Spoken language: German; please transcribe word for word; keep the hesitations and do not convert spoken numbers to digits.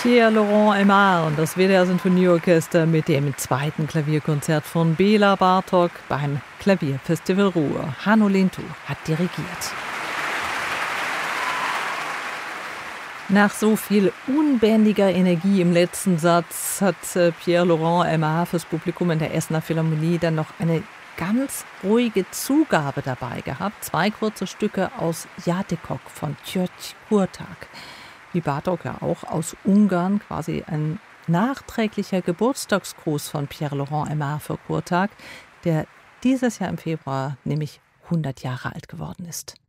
Pierre-Laurent Aimard und das W D R Sinfonieorchester mit dem zweiten Klavierkonzert von Béla Bartók beim Klavierfestival Ruhr. Hanno Lintu hat dirigiert. Nach so viel unbändiger Energie im letzten Satz hat Pierre-Laurent Aimard fürs Publikum in der Essener Philharmonie dann noch eine ganz ruhige Zugabe dabei gehabt. Zwei kurze Stücke aus Játékok von György Kurtág. Wie Bartók ja auch aus Ungarn, quasi ein nachträglicher Geburtstagsgruß von Pierre-Laurent Aimard für Kurtág, der dieses Jahr im Februar nämlich hundert Jahre alt geworden ist.